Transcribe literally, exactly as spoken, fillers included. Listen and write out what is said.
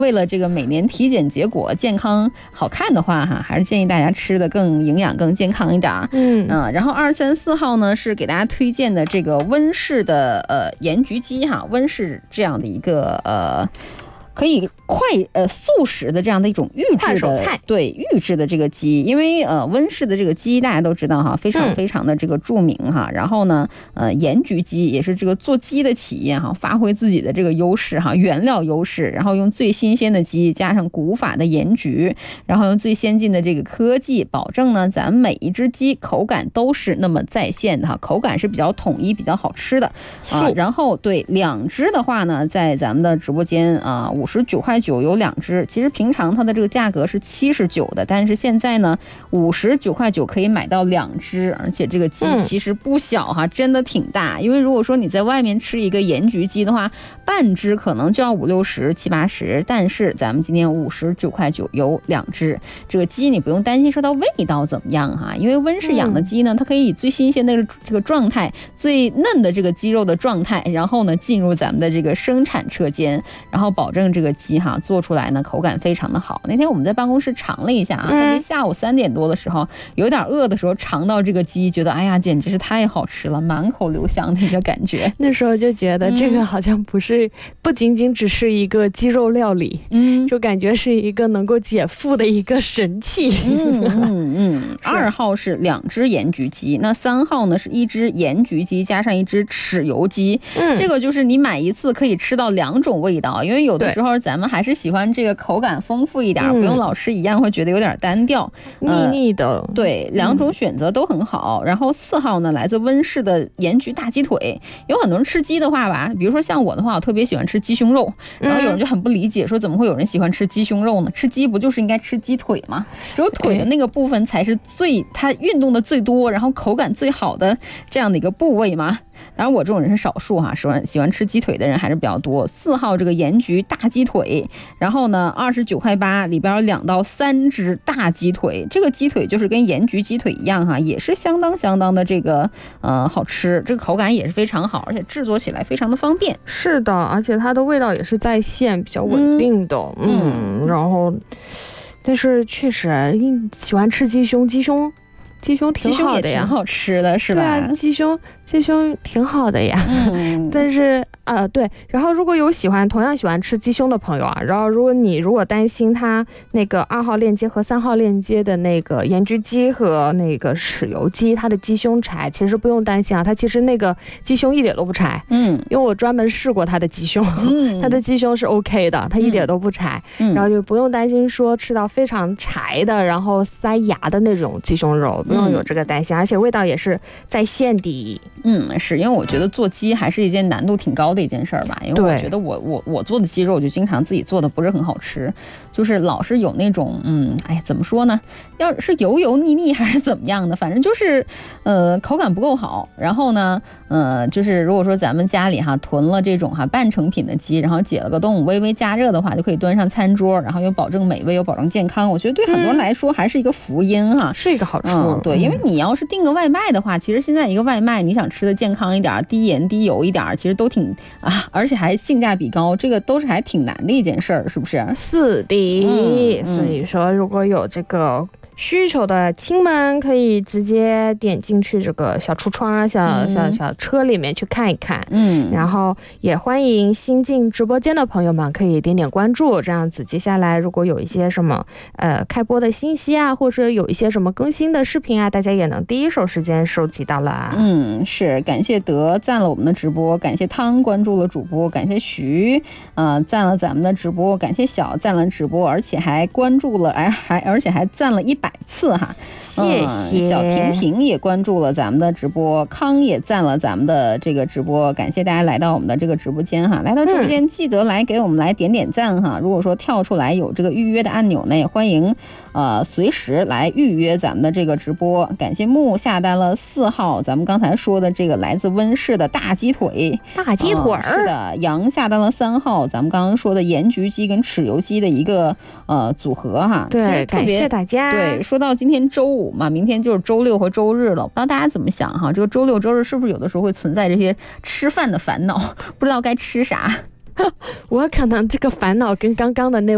为了这个每年体检结果健康好看的话哈，还是建议大家吃的更营养更健康一点。 嗯嗯、呃，然后二三四号呢是给大家推荐的这个温氏的呃盐焗鸡哈，温氏这样的一个呃。可以快呃速食的这样的一种预制的菜， 对预制的这个鸡，因为呃温氏的这个鸡大家都知道哈，非常非常的这个著名哈。嗯、然后呢，呃盐焗鸡也是这个做鸡的企业哈，发挥自己的这个优势哈，原料优势，然后用最新鲜的鸡加上古法的盐焗，然后用最先进的这个科技，保证呢咱们每一只鸡口感都是那么在线的哈，口感是比较统一、比较好吃的啊。然后对两只的话呢，在咱们的直播间啊。五十九块九有两只，其实平常它的这个价格是七十九的，但是现在呢，五十九块九可以买到两只，而且这个鸡其实不小哈，嗯、真的挺大。因为如果说你在外面吃一个盐焗鸡的话，半只可能就要五六十、七八十，但是咱们今天五十九块九有两只，这个鸡你不用担心说它味道怎么样哈，因为温氏养的鸡呢，它可以以最新鲜的这个状态、最嫩的这个鸡肉的状态，然后呢进入咱们的这个生产车间，然后保证这个鸡哈做出来呢口感非常的好。那天我们在办公室尝了一下啊，特别下午三点多的时候，有点饿的时候尝到这个鸡，觉得哎呀简直是太好吃了，满口留香的一个感觉。 那时候就觉得这个好像不是、嗯、不仅仅只是一个鸡肉料理，嗯，就感觉是一个能够解腹的一个神器。 嗯嗯嗯。二号是两只盐焗鸡，那三号呢是一只盐焗鸡加上一只豉油鸡，嗯，这个就是你买一次可以吃到两种味道，因为有的时候咱们还是喜欢这个口感丰富一点、嗯、不用老吃一样会觉得有点单调腻腻的、呃、 对，两种选择都很好、嗯、然后四号呢来自温氏的盐焗大鸡腿。有很多人吃鸡的话吧，比如说像我的话，我特别喜欢吃鸡胸肉，然后有人就很不理解说怎么会有人喜欢吃鸡胸肉呢？吃鸡不就是应该吃鸡腿吗？只有腿的那个部分才是最它运动的最多，然后口感最好的这样的一个部位吗？当然我这种人是少数哈，喜欢喜欢吃鸡腿的人还是比较多。四号这个盐焗大鸡腿，然后呢二十九块八，里边有两到三只大鸡腿，这个鸡腿就是跟盐焗鸡腿一样哈，也是相当相当的这个呃好吃，这个口感也是非常好，而且制作起来非常的方便。 是的，而且它的味道也是在线，比较稳定的。嗯，嗯然后但是确实喜欢吃鸡胸，鸡胸鸡胸挺好的呀， 挺好吃的是吧？ 对啊，鸡胸鸡胸挺好的呀。嗯，但是呃对，然后如果有喜欢同样喜欢吃鸡胸的朋友啊，然后如果你如果担心它那个二号链接和三号链接的那个盐焗鸡和那个豉油鸡，它的鸡胸柴，其实不用担心啊，它其实那个鸡胸一点都不柴。嗯，因为我专门试过它的鸡胸，嗯，它的鸡胸是 OK 的，它一点都不柴。嗯，然后就不用担心说吃到非常柴的，然后塞牙的那种鸡胸肉。不用有这个担心、嗯、而且味道也是在线的。 嗯，是因为我觉得做鸡还是一件难度挺高的一件事儿吧，因为我觉得我我我做的鸡肉就经常自己做的不是很好吃，就是老是有那种嗯，哎呀怎么说呢，要是油油腻腻还是怎么样的，反正就是呃口感不够好。然后呢呃就是如果说咱们家里哈囤了这种哈半成品的鸡，然后解了个冻微微加热的话，就可以端上餐桌，然后又保证美味又保证健康，我觉得对很多人来说还是一个福音哈、 嗯、是一个好处、 嗯、对，因为你要是订个外卖的话，其实现在一个外卖你想吃的健康一点，低盐低油一点，其实都挺啊，而且还性价比高，这个都是还挺难的一件事儿，是不是？ 是的、嗯嗯、所以说如果有这个需求的亲们可以直接点进去这个小橱窗啊，小、嗯、小小车里面去看一看。嗯，然后也欢迎新进直播间的朋友们可以点点关注，这样子接下来如果有一些什么呃开播的信息啊，或者有一些什么更新的视频啊，大家也能第一手时间收集到了。 嗯，是，感谢德赞了我们的直播，感谢汤关注了主播，感谢徐呃赞了咱们的直播，感谢小赞了直播，而且还关注了，哎还而且还赞了一百次哈， 谢谢、 嗯、小婷婷也关注了咱们的直播，康也赞了咱们的这个直播，感谢大家来到我们的这个直播间哈，来到直播间记得来给我们来点点赞哈、嗯、如果说跳出来有这个预约的按钮呢，也欢迎呃随时来预约咱们的这个直播。感谢木下单了四号咱们刚才说的这个来自温氏的大鸡腿， 大鸡腿、呃、 是的，杨下单了三号咱们刚刚说的盐焗鸡跟豉油鸡的一个呃组合哈。 对，感谢大家。 对，说到今天周五嘛，明天就是周六和周日了，不知道大家怎么想哈？这个周六周日是不是有的时候会存在这些吃饭的烦恼，不知道该吃啥？ 我可能这个烦恼跟刚刚的那